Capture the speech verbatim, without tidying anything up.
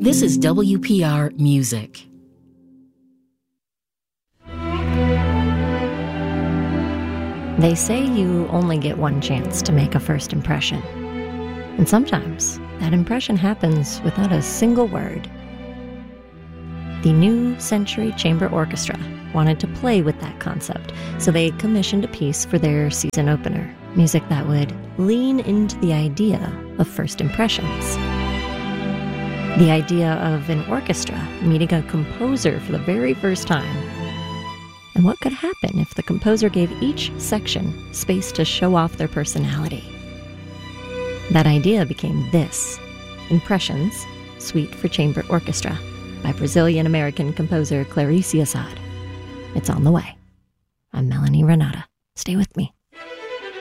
This is W P R Music. They say you only get one chance to make a first impression. And sometimes that impression happens without a single word. The New Century Chamber Orchestra wanted to play with that concept, so they commissioned a piece for their season opener, music that would lean into the idea of first impressions. The idea of an orchestra meeting a composer for the very first time. And what could happen if the composer gave each section space to show off their personality? That idea became this, Impressions, Suite for Chamber Orchestra, by Brazilian-American composer Clarice Assad. It's on the way. I'm Melanie Renata. Stay with me.